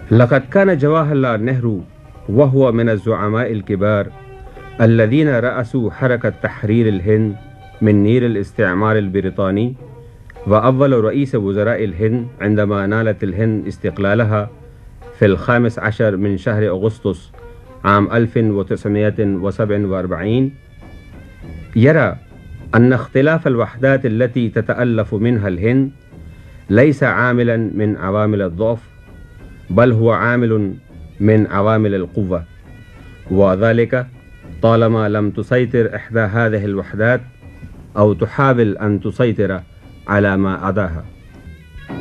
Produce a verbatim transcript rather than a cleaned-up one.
लक़द कान जवाहरलाल नेहरू वहुव मिन अज़्ज़ुअमाइल किबार अल्लज़ीन रअसू हरकत तहरीर अल-हिंद मिन नीर अल-इस्तिअमार अल-ब्रितानी व अव्वल रईस वज़राए अल-हिंद इंदमा नालत अल-हिंद इस्तिक़लालहा फ़िल ख़ामिस अशर मिन शहर अगस्तुस आम अल्फ़िन व तिस्अमियतिन व सबइन व अर्बईन यरा अन्न इख्तिलाफ़ अल-वहदात अल्लती ततअल्लफ़ु मिनहा अल-हिंद लैसा आमिलन मिन अवामिल अद-दअफ़ बल हुवा आमिलुन मिन अवामिल अल-क़ुव्वा व ज़ालिका तालमा लम तुसैतिर इहदा हाज़िहिल वहदात औ तुहाविल अन तुसैतिरा अला मा अदाहा।